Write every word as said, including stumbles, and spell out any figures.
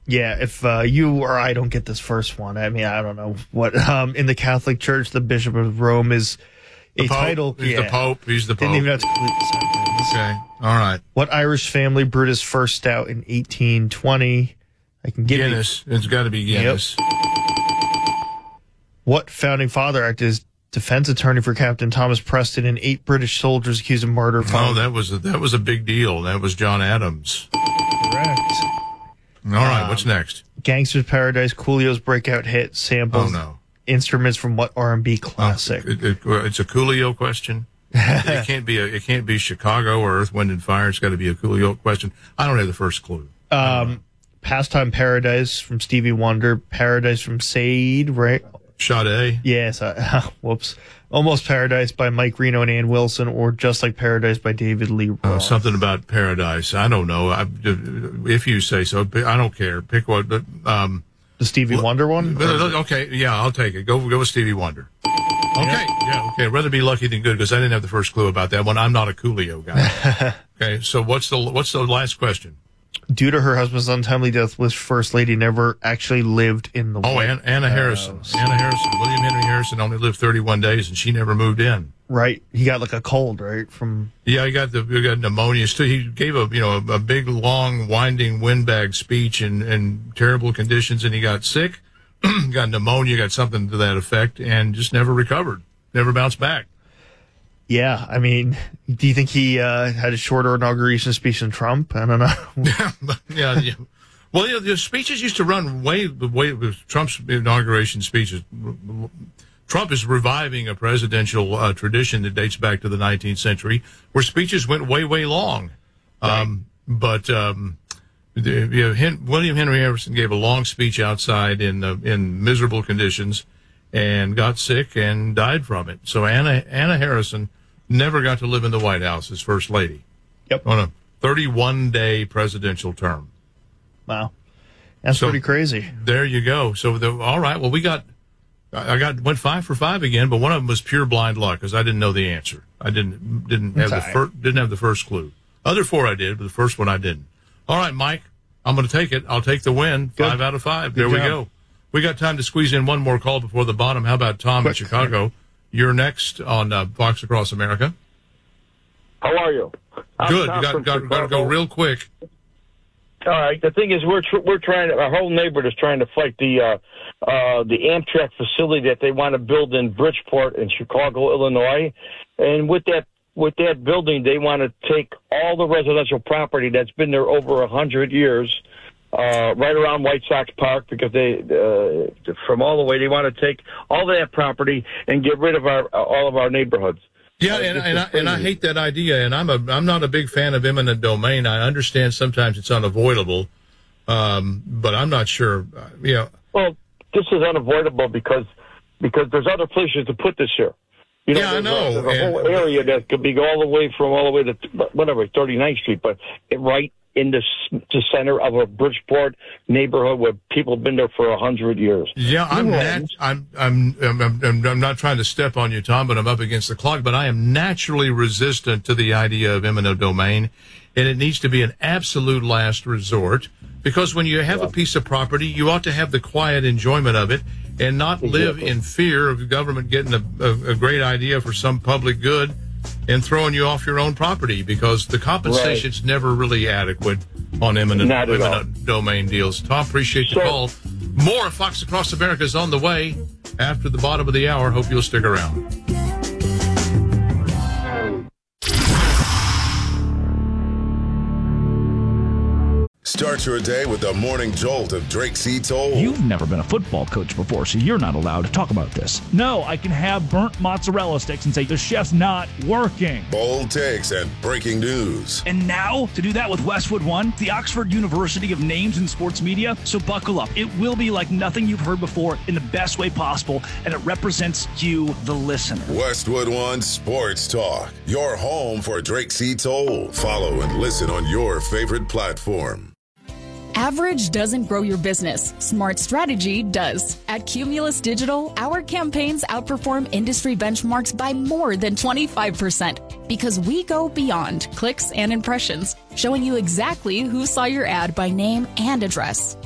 Yeah, if uh, you or I don't get this first one, I mean, I don't know what. Um, in the Catholic Church, the Bishop of Rome is a the Pope. title. He's yeah, the Pope. He's the Pope. Didn't even have to complete the sentence. Okay, all right. What Irish family brewed his first stout in eighteen twenty? I can give Guinness. you. It's got to be Guinness. Yep. What founding father acted as defense attorney for Captain Thomas Preston and eight British soldiers accused of murder? Oh, that was a, that was a big deal. That was John Adams. Correct. All right, um, what's next? Gangster's Paradise, Coolio's breakout hit, samples, oh, no. instruments from what R and B classic? Oh, it, it, it's a Coolio question. it can't be a, it can't be Chicago or Earth, Wind and Fire. It's got to be a Coolio question. I don't have the first clue. Um, Pastime Paradise from Stevie Wonder, Paradise from Sade, right? Sade. Yes. Uh, whoops. Almost Paradise by Mike Reno and Ann Wilson, or Just Like Paradise by David Lee Roth. Uh, something about Paradise. I don't know. I, if you say so, I don't care. Pick what. But, um, the Stevie well, Wonder one? Okay, yeah, I'll take it. Go, go with Stevie Wonder. Okay, yeah, yeah okay. I'd rather be lucky than good because I didn't have the first clue about that one. I'm not a Coolio guy. Okay, so what's the what's the last question? Due to her husband's untimely death, Liz First Lady never actually lived in the Oh, Anna, Anna Harrison. Anna Harrison. William Henry Harrison only lived thirty-one days, and she never moved in. Right. He got like a cold, right? From Yeah, he got the he got pneumonia. Too. He gave a you know a, a big, long, winding windbag speech in, in terrible conditions, and he got sick, got pneumonia, got something to that effect, and just never recovered, never bounced back. Yeah, I mean, do you think he uh, had a shorter inauguration speech than Trump? I don't know. yeah, yeah, yeah. Well, you know, the speeches used to run way, way with Trump's inauguration speeches. Trump is reviving a presidential uh, tradition that dates back to the nineteenth century, where speeches went way, way long. Right. Um, but um, the, you know, Hen- William Henry Harrison gave a long speech outside in uh, in miserable conditions, and got sick and died from it. So Anna Anna Harrison never got to live in the White House as First Lady. Yep. On a thirty-one day presidential term. Wow. That's so, pretty crazy. There you go. So, the, all right. Well, we got, I got, went five for five again, but one of them was pure blind luck because I didn't know the answer. I didn't, didn't have That's the right. first, didn't have the first clue. Other four I did, but the first one I didn't. All right, Mike, I'm going to take it. I'll take the win. Good. Five out of five. Good there we job. go. We got time to squeeze in one more call before the bottom. How about Tom Quick. in Chicago? You're next on uh, Fox Across America. How are you? I'm Good. Tom You got, from got, got to go Chicago. real quick. All right. The thing is, we're tr- we're trying to. Our whole neighborhood is trying to fight the uh, uh, the Amtrak facility that they want to build in Bridgeport in Chicago, Illinois, and with that with that building, they want to take all the residential property that's been there over a hundred years, uh, right around White Sox Park, because they uh, from all the way they want to take all that property and get rid of our all of our neighborhoods. Yeah, and, and, I, and I hate that idea, and I'm a I'm not a big fan of eminent domain. I understand sometimes it's unavoidable, um, but I'm not sure. Uh, you know, well, this is unavoidable because because there's other places to put this here. You know, Yeah, I there's know, A, there's a and- whole area that could be all the way from all the way to whatever thirty-ninth Street, but it, right in the, s- the center of a Bridgeport neighborhood where people have been there for a hundred years. Yeah, I'm, Yeah. nat- I'm, I'm, I'm, I'm, I'm not trying to step on you, Tom, but I'm up against the clock. But I am naturally resistant to the idea of eminent domain, and it needs to be an absolute last resort. Because when you have a piece of property, you ought to have the quiet enjoyment of it, and not live in fear of the government getting a, a, a great idea for some public good and throwing you off your own property. Because the compensation's never really adequate on eminent, Not at all. eminent domain deals. Tom, appreciate the So- call. More of Fox Across America is on the way after the bottom of the hour. Hope you'll stick around. Start your day with the morning jolt of Drake C. Toll. You've never been a football coach before, so you're not allowed to talk about this. No, I can have burnt mozzarella sticks and say the chef's not working. Bold takes and breaking news. And now, to do that with Westwood One, the Oxford University of names in sports media, so buckle up. It will be like nothing you've heard before in the best way possible, and it represents you, the listener. Westwood One Sports Talk. Your home for Drake C. Toll. Follow and listen on your favorite platform. Average doesn't grow your business. Smart strategy does. At Cumulus Digital, our campaigns outperform industry benchmarks by more than twenty-five percent because we go beyond clicks and impressions, showing you exactly who saw your ad by name and address.